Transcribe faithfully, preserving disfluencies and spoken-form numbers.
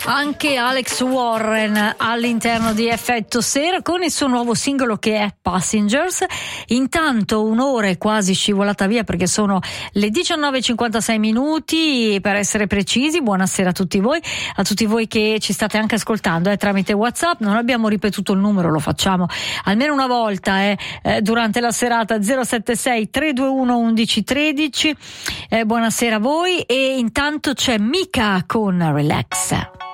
Anche Alex Warren all'interno di Effetto Sera con il suo nuovo singolo che è Passengers. Intanto un'ora è quasi scivolata via perché sono le diciannove e cinquantasei minuti per essere precisi. Buonasera a tutti voi, a tutti voi che ci state anche ascoltando eh, tramite WhatsApp. Non abbiamo ripetuto il numero, lo facciamo almeno una volta eh, eh, durante la serata. Zero sette sei tre due uno undici tredici. Eh, buonasera a voi e intanto c'è Mika con Relax.